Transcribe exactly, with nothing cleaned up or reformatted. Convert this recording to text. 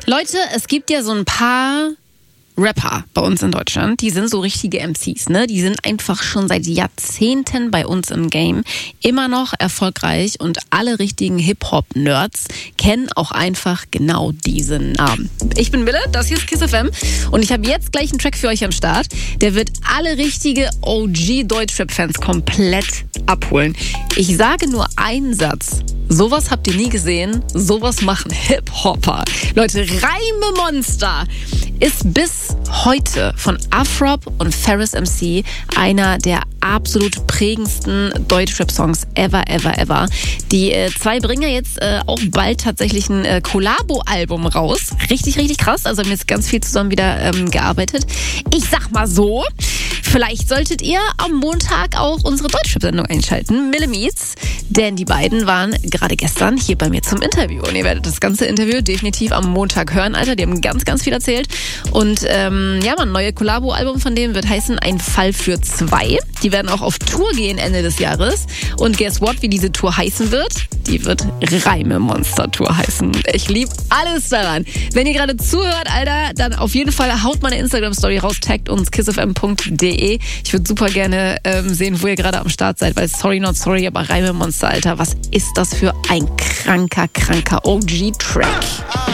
Leute, es gibt ja so ein paar Rapper bei uns in Deutschland, die sind so richtige M Cs, ne? Die sind einfach schon seit Jahrzehnten bei uns im Game, immer noch erfolgreich und alle richtigen Hip-Hop-Nerds kennen auch einfach genau diesen Namen. Ich bin Mille, das hier ist Kiss F M und ich habe jetzt gleich einen Track für euch am Start. Der wird alle richtige O G-Deutschrap-Fans komplett abholen. Ich sage nur einen Satz. Sowas habt ihr nie gesehen, sowas machen Hip-Hopper. Leute, Reimemonster ist bis heute von Afrob und Ferris M C einer der absolut prägendsten Deutschrap-Songs ever, ever, ever. Die äh, zwei bringen ja jetzt äh, auch bald tatsächlich ein äh, Collabo-Album raus. Richtig, richtig krass. Also haben jetzt ganz viel zusammen wieder ähm, gearbeitet. Ich sag mal so, vielleicht solltet ihr am Montag auch unsere Deutschrap-Sendung einschalten, Mille Meets, denn die beiden waren gerade gestern hier bei mir zum Interview. Und ihr werdet das ganze Interview definitiv am Montag hören, Alter. Die haben ganz, ganz viel erzählt. Und ähm, ja, man, neue Collabo-Album von dem wird heißen Ein Fall für zwei. Die werden auch auf Tour gehen Ende des Jahres. Und guess what, wie diese Tour heißen wird? Die wird Reime-Monster-Tour heißen. Ich liebe alles daran. Wenn ihr gerade zuhört, Alter, dann auf jeden Fall haut meine Instagram-Story raus, taggt uns kiss f m punkt d e. Ich würde super gerne ähm, sehen, wo ihr gerade am Start seid, weil sorry not sorry, aber Reime-Monster, Alter, was ist das für ein kranker, kranker O G-Track?